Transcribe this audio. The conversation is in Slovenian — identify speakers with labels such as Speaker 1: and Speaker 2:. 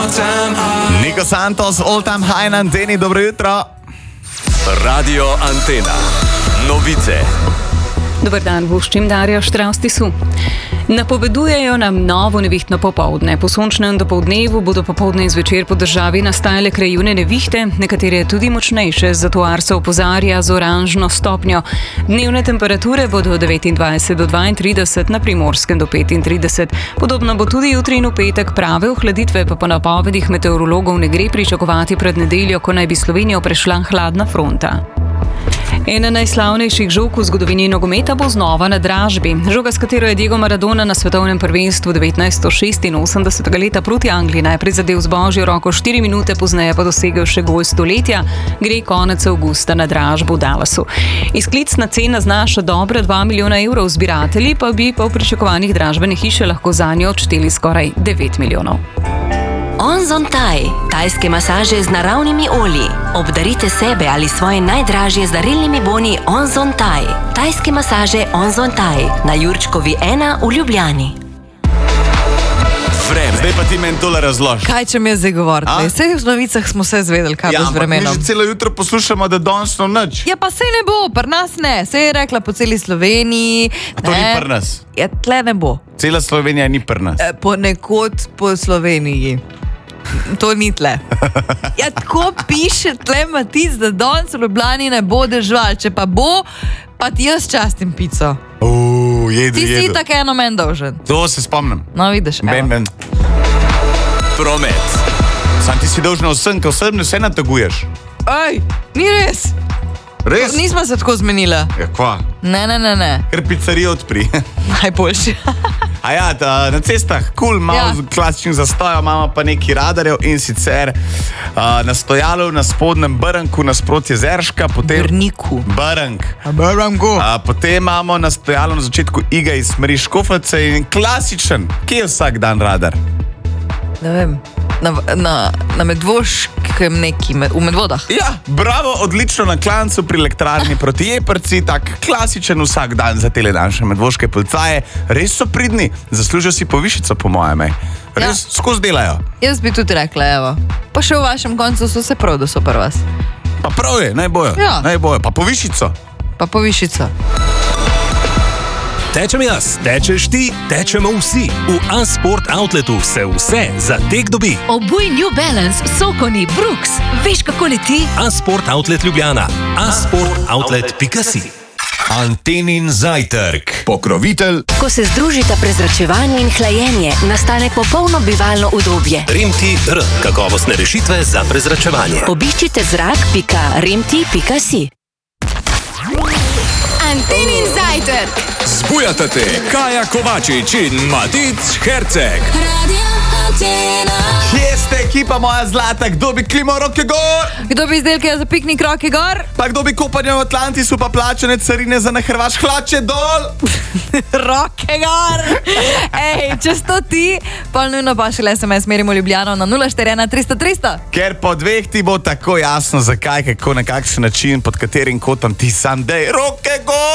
Speaker 1: Niko Santos, All Time High na anteni, dobro jutro.
Speaker 2: Radio Antena. Novice.
Speaker 3: Dobar dan, voščim Darja Štraustisu. Napovedujejo nam novo nevihtno popoldne. Po sončnem dopoldnevu bodo popoldne in zvečer po državi nastajale krajevne nevihte, nekatere tudi močnejše, zato Arso opozarja z oranžno stopnjo. Dnevne temperature bodo od 29 do 32, na Primorskem do 35. Podobno bo tudi jutri in v petek, prave ohladitve pa po napovedih meteorologov ne gre pričakovati pred nedeljo, ko naj bi Slovenijo prešla hladna fronta. Ena najslavnejših žog v zgodovini nogometa bo znova na dražbi. Žoga, s katero je Diego Maradona na svetovnem prvenstvu 1986. leta proti Angliji najprej zadel z božjo roko, 4 minute pozneje pa dosegel še gol stoletja, gre konec avgusta na dražbo v Dallasu. Izklicna cena znaša dobra 2 milijona evrov, zbiratelji pa bi po pričakovanjih dražbene hiše lahko zanjo odšteli skoraj 9 milijonov.
Speaker 4: Onzon Thai, tajske masaže z naravnimi olji. Obdarite sebe ali svoje najdražje z darilnimi boni Onzon Thai. Tajske masaže Onzon Thai na Jurčkovi 1 v Ljubljani.
Speaker 1: Vreme. Zdaj pa ti meni tole razloži.
Speaker 5: Kaj če mi je zdaj govoriti? Vse v novicah smo se zvedeli, kaj bo z vremenom.
Speaker 1: Mi že celo jutro poslušamo, da danes no nič.
Speaker 5: Ja, pa sej ne bo, pri nas ne. Sej je rekla po celi Sloveniji.
Speaker 1: A to ni pri nas?
Speaker 5: Ja, tle ne bo.
Speaker 1: Cela Slovenija ni pri nas.
Speaker 5: Ponekod po Sloveniji. To ni tle. Ja, tako piše tle Matic, da danes v Ljubljani ne bo dežval. Če pa bo, pa ti jaz častim pico.
Speaker 1: Jedu.
Speaker 5: Ti si tako eno men dolžen.
Speaker 1: To se spomnim.
Speaker 5: No, vidiš, evo.
Speaker 1: Ben.
Speaker 2: Promet.
Speaker 1: Sam ti si dolžen vsem, ko vse nataguješ.
Speaker 5: Ej, ni res.
Speaker 1: Res?
Speaker 5: Nismo se tako zmenila.
Speaker 1: Ja, kva?
Speaker 5: Ne.
Speaker 1: Ker pizzerijo odpri.
Speaker 5: Najboljši.
Speaker 1: A ja, na cestah, malo klasičnih zastojev, imamo pa neki radarjev in sicer na stojalu na spodnjem Brnku nasproti Zerška, potem
Speaker 5: Brniku.
Speaker 1: Brnku. Potem imamo na stojalu na začetku Iga iz smeri Škofljice in klasičen, kje je vsak dan radar?
Speaker 5: Ne vem, na Medvoškem neki, v Medvodah.
Speaker 1: Ja, bravo, odlično na Klancu pri elektrarni proti Jeprci, tak klasičen vsak dan za tele naše medvoške policaje. Res so pridni, zaslužijo si povišico po mojem. Res skozi delajo.
Speaker 5: Jaz bi tudi rekla, evo. Pa še v vašem koncu so se prav, da so pri vas.
Speaker 1: Pa prav je, naj bojo. Pa povišico.
Speaker 5: Pa povišico.
Speaker 2: Tečem jaz, tečeš ti, tečemo vsi. V A-Sport Outletu se vse za tek dobi.
Speaker 6: Obuj New Balance, Sokoni, Brooks. Veš, kako leti?
Speaker 2: A-Sport Outlet Ljubljana. asportoutlet.si.
Speaker 7: Antenin zajtrk. Pokrovitelj.
Speaker 4: Ko se združita prezračevanje in hlajenje, nastane popolno bivalno udobje.
Speaker 2: Remti-R. Kakovostne rešitve za prezračevanje.
Speaker 4: Obiščite zrak.remti.si.
Speaker 6: Antenin zajtrk.
Speaker 7: Zbujata te Kaja Kovačič in Matic Herceg.
Speaker 6: Radio Antena.
Speaker 1: Kje ste, ekipa moja zlata? Kdo bi klimal roke gor?
Speaker 5: Kdo bi izdelke za piknik roke gor?
Speaker 1: Pa kdo bi kopanje v Atlantisu pa plačane carine za na Hrvaš hlače dol?
Speaker 5: Roke gor! Ej, če sto ti, pa nujno pa še SMS merimo Ljubljano na 041 300 300.
Speaker 1: Ker po dveh ti bo tako jasno, zakaj, kako, na kakšen način, pod katerim kotom ti sam dej roke gor!